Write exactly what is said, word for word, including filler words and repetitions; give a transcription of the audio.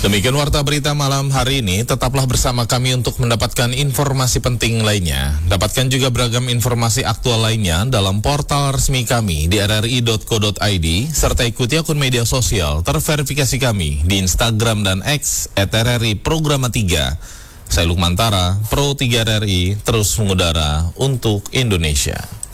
Demikian warta berita malam hari ini. Tetaplah bersama kami untuk mendapatkan informasi penting lainnya. Dapatkan juga beragam informasi aktual lainnya dalam portal resmi kami di r r i dot co dot i d serta ikuti akun media sosial terverifikasi kami di Instagram dan X et r r i programa tiga. Saya Lukman Tara, Pro tiga R R I, terus mengudara untuk Indonesia.